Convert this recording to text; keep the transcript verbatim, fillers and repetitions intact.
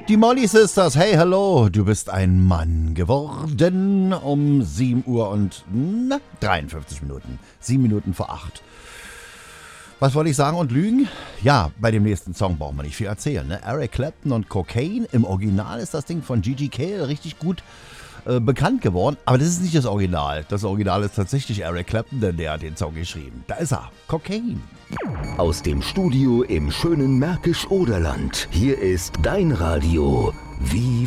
Die Molly Sisters, hey, hallo, du bist ein Mann geworden um sieben Uhr und na, dreiundfünfzig Minuten, sieben Minuten vor acht. Was wollte ich sagen und lügen? Ja, bei dem nächsten Song brauchen wir nicht viel erzählen. Ne? Eric Clapton und Cocaine, im Original ist das Ding von Gigi Cale richtig gut äh, bekannt geworden, aber das ist nicht das Original. Das Original ist tatsächlich Eric Clapton, denn der hat den Song geschrieben. Da ist er, Cocaine. Aus dem Studio im schönen Märkisch-Oderland. Hier ist dein Radio. Wie